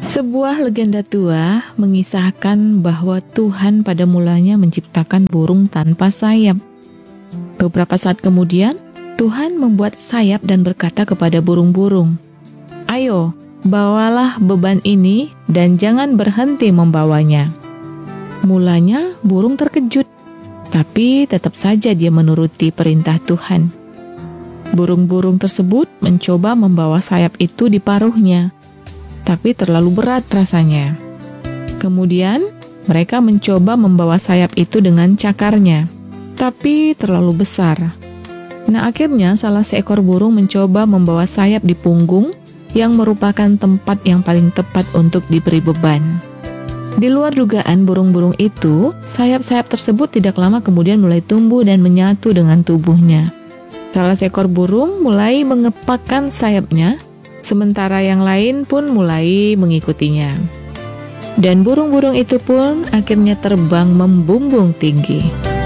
Sebuah legenda tua mengisahkan bahwa Tuhan pada mulanya menciptakan burung tanpa sayap. Beberapa saat kemudian, Tuhan membuat sayap dan berkata kepada burung-burung, "Ayo, bawalah beban ini dan jangan berhenti membawanya." Mulanya burung terkejut, tapi tetap saja dia menuruti perintah Tuhan. Burung-burung tersebut mencoba membawa sayap itu di paruhnya, tapi terlalu berat rasanya. Kemudian, mereka mencoba membawa sayap itu dengan cakarnya, tapi terlalu besar. Nah, akhirnya salah seekor burung mencoba membawa sayap di punggung yang merupakan tempat yang paling tepat untuk diberi beban. Di luar dugaan burung-burung itu, sayap-sayap tersebut tidak lama kemudian mulai tumbuh dan menyatu dengan tubuhnya. Salah seekor burung mulai mengepakkan sayapnya, sementara yang lain pun mulai mengikutinya. Dan burung-burung itu pun akhirnya terbang membumbung tinggi.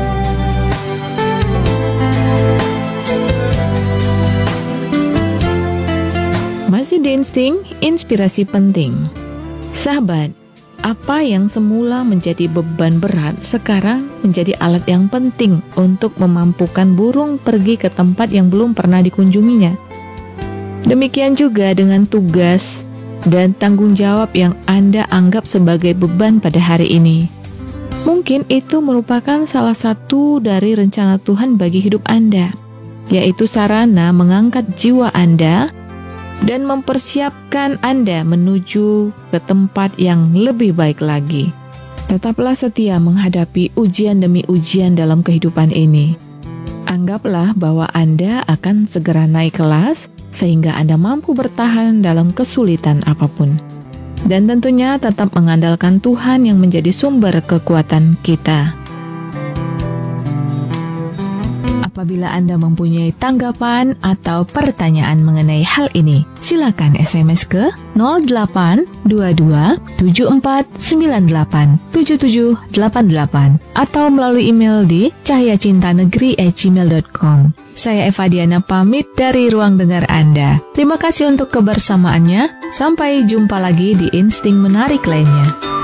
Masih di Insting, inspirasi penting. Sahabat, apa yang semula menjadi beban berat sekarang menjadi alat yang penting untuk memampukan burung pergi ke tempat yang belum pernah dikunjunginya. Demikian juga dengan tugas dan tanggung jawab yang Anda anggap sebagai beban pada hari ini. Mungkin itu merupakan salah satu dari rencana Tuhan bagi hidup Anda, yaitu sarana mengangkat jiwa Anda dan mempersiapkan Anda menuju ke tempat yang lebih baik lagi. Tetaplah setia menghadapi ujian demi ujian dalam kehidupan ini. Anggaplah bahwa Anda akan segera naik kelas sehingga Anda mampu bertahan dalam kesulitan apapun. Dan tentunya tetap mengandalkan Tuhan yang menjadi sumber kekuatan kita. Apabila Anda mempunyai tanggapan atau pertanyaan mengenai hal ini, silakan SMS ke 0822-7498-7788 atau melalui email di cahayacintanegeri@gmail.com. Saya Eva Diana pamit dari ruang dengar Anda. Terima kasih untuk kebersamaannya. Sampai jumpa lagi di Insting Menarik lainnya.